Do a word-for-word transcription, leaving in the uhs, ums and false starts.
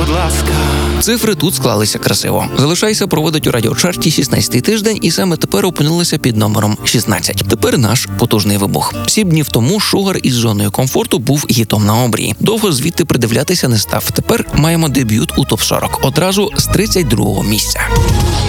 будь ласка. Цифри тут склалися красиво. «Залишайся» проводить у радіочарті шістнадцятий тиждень і саме тепер опинилися під номером шістнадцять. Тепер наш потужний вибух. Сім днів тому Шугар із зоною комфорту був гітом на обрії. Довго звідти придивлятися не став. Тепер маємо дебют у топ сорок. Одразу з тридцять другого місця.